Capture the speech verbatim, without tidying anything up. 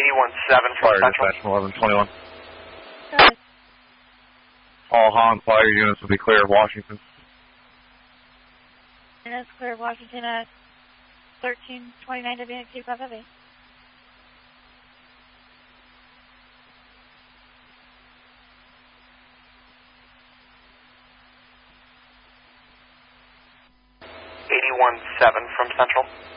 eighty-one seven from Fire Central. dispatch eleven twenty-one. Good. All Han fire units will be clear of Washington. Units clear of Washington at thirteen twenty-nine W N Cape Cod Heavy. eighty-one seven from Central.